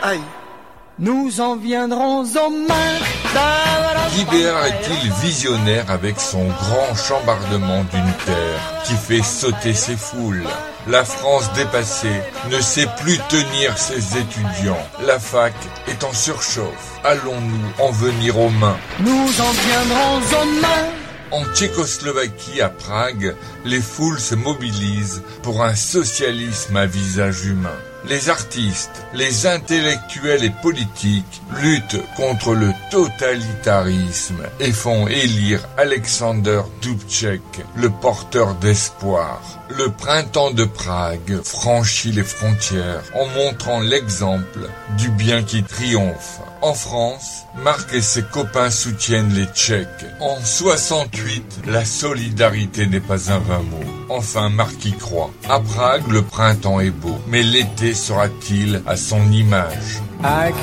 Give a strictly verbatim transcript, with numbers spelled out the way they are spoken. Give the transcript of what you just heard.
Aïe. Nous en viendrons aux mains. Guibert est-il visionnaire avec son grand chambardement d'une terre qui fait sauter ses foules? La France dépassée ne sait plus tenir ses étudiants. La fac est en surchauffe. Allons-nous en venir aux mains? Nous en viendrons aux mains. En Tchécoslovaquie, à Prague, les foules se mobilisent pour un socialisme à visage humain. Les artistes, les intellectuels et politiques luttent contre le totalitarisme et font élire Alexander Dubček, le porteur d'espoir. Le printemps de Prague franchit les frontières en montrant l'exemple du bien qui triomphe. En France, Marc et ses copains soutiennent les Tchèques. En soixante-huit, la solidarité n'est pas un vain mot. Enfin, Marc y croit. À Prague, le printemps est beau, mais l'été sera-t-il à son image? I